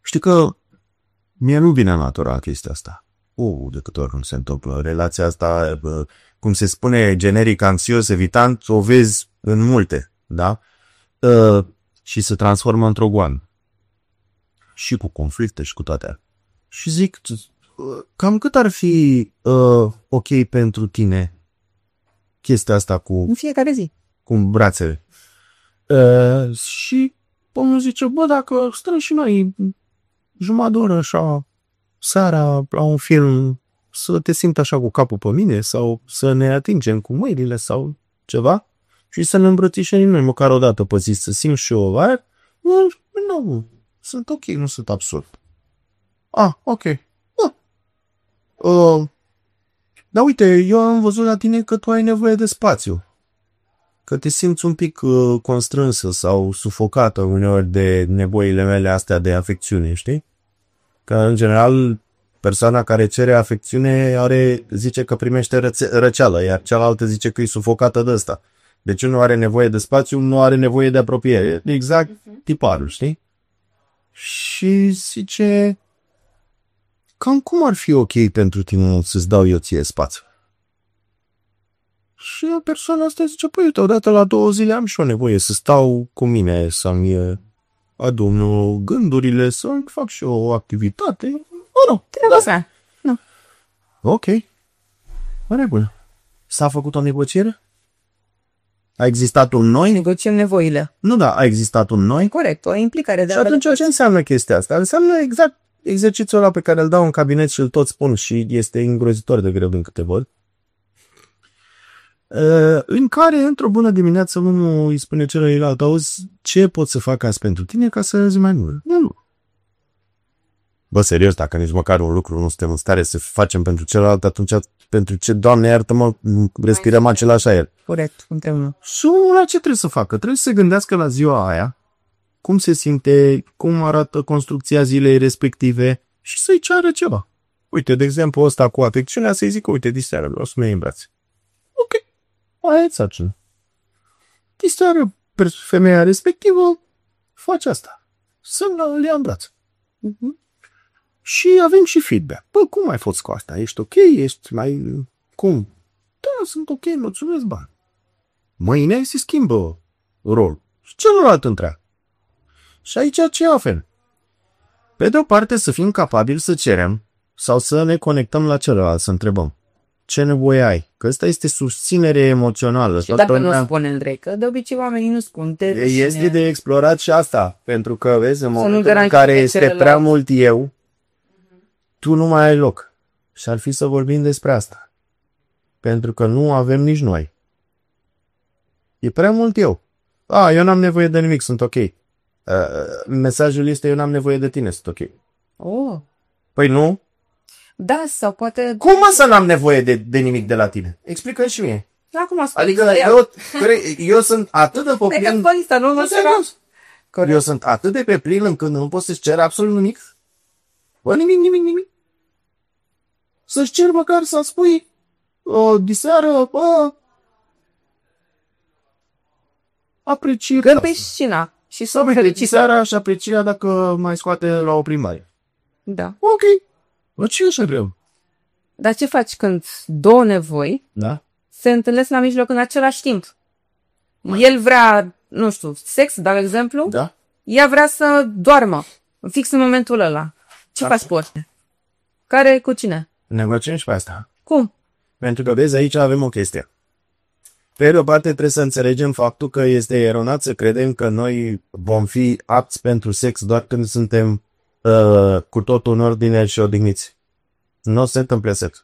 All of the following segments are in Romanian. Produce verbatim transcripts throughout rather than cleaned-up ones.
Știi că mie nu vine natural chestia asta. Uh, de câte ori nu se întâmplă. Relația asta, cum se spune, generic, anxios, evitant, o vezi în multe, da? Uh, și se transformă într-o goană. Și cu conflicte și cu toate. Și zic, cam cât ar fi uh, ok pentru tine chestia asta cu... În fiecare zi. Cu brațele. Uh, și omul zice, bă, dacă stăm și noi jumătate de oră așa, seara, la un film, să te simți așa cu capul pe mine sau să ne atingem cu mâinile sau ceva și să ne îmbrățișăm noi măcar o dată pe zi, să simt și eu aia, nu, nu, sunt ok, nu sunt absurd. Ah, ok. Ah. Uh, dar uite, eu am văzut la tine că tu ai nevoie de spațiu. Că te simți un pic uh, constrânsă sau sufocată uneori de nevoile mele astea de afecțiune, știi? Că, în general, persoana care cere afecțiune are, zice că primește rățe- răceală, iar cealaltă zice că e sufocată de ăsta. Deci unul are nevoie de spațiu, nu are nevoie de apropiere. Exact tiparul, știi? Și zice, cam cum ar fi ok pentru tine să-ți dau eu ție spațiu? Și persoana asta zice, păi, uite, odată la două zile am și o nevoie să stau cu mine, să-mi adun gândurile, să fac și o activitate. Oh, nu, da. Nu. Ok. În regulă. S-a făcut o negociere? A existat un noi? Negociem nevoile. Nu, da, a existat un noi? Corect, o implicare de Și atunci ce înseamnă chestia asta? Înseamnă exact exercițiul ăla pe care îl dau în cabinet și îl tot spun și este îngrozitor de greu din câte văd. Uh, în care, într-o bună dimineață, unul îi spune celuilalt, auzi, ce pot să fac azi pentru tine ca să râzi mai mult? Nu. Bă, serios, dacă nici măcar un lucru nu suntem în stare să facem pentru celălalt, atunci pentru ce, Doamne, iartă-mă, respirăm același aer. Corect, împreună. Și omul ce trebuie să facă? Trebuie să se gândească la ziua aia, cum se simte, cum arată construcția zilei respective și să-i ceară ceva. Uite, de exemplu, ăsta cu afecțiunea, să-i zică, uite, diseară, vreau să mă iei în brațe. Ok. Aia e sarcină. Diseară femeia respectivă, face asta. Să-l ia în brațe. Uh-huh. Și avem și feedback. Bă, cum ai fost cu asta? Ești ok? Ești mai... Cum? Da, sunt ok, mulțumesc, bani. Mâine se schimbă rol. Și celălalt întreagă. Și aici ce ofer? Pe de o parte să fim capabili să cerem sau să ne conectăm la celălalt, să întrebăm. Ce nevoie ai? Că ăsta este susținere emoțională. Și dacă nu spune Andrei, că de obicei oamenii nu spun. Este cine... de explorat și asta. Pentru că, vezi, în momentul în care este celălalt... prea mult eu, tu nu mai ai loc. Și ar fi să vorbim despre asta. Pentru că nu avem nici noi. E prea mult eu. A, eu n-am nevoie de nimic, sunt ok. Uh, mesajul este, eu n-am nevoie de tine, sunt ok. Oh. Păi nu? Da, sau poate... Cum mă să n-am nevoie de, de nimic de la tine? Explică și mie. Acum ascult. Adică eu, eu sunt atât de pe plin... Nu mă Eu sunt atât de pe plin încât nu pot să-ți cer absolut nimic. Bă, nimic, nimic, nimic. Să-ți cer măcar să spui o diseară, bă, apreciere. Când pe scena și să mă felicit. Seara și aprecia dacă mai scoate la o plimbare. Da. Ok. Bă, ce așa greu? Dar ce faci când două nevoi da? se întâlnesc la mijloc în același timp? Mai. El vrea, nu știu, sex, de exemplu. Da. Ea vrea să doarmă. Fix în momentul ăla. Ce da. faci cu orice? Care cu cine? Negociem și pe asta. Cum? Pentru că, vezi, aici avem o chestie. Pe de o parte, trebuie să înțelegem faptul că este eronat să credem că noi vom fi apți pentru sex doar când suntem uh, cu totul în ordine și odihniți. Nu se întâmplă sex.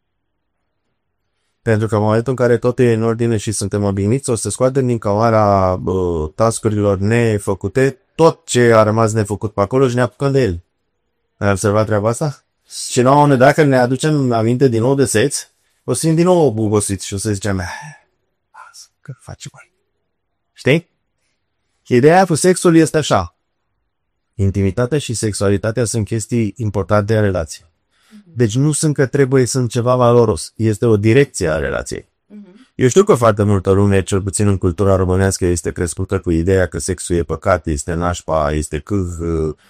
Pentru că în momentul în care totul e în ordine și suntem odihniți, o să scoatem din cămara uh, task-urilor nefăcute tot ce a rămas nefăcut pe acolo și ne apucăm de el. Ai observat treaba asta? Și la un moment dat, dacă ne aducem aminte din nou de sex, o să fim din nou obosiți și o să zicem, lasă, că facem mai. Știi? Ideea cu sexul este așa. Intimitatea și sexualitatea sunt chestii importante în relație. Deci nu sunt că trebuie să sunt ceva valoros. Este o direcție a relației. Uh-huh. Eu știu că foarte multă lume, cel puțin în cultura românească, este crescută cu ideea că sexul e păcat, este nașpa, este câh,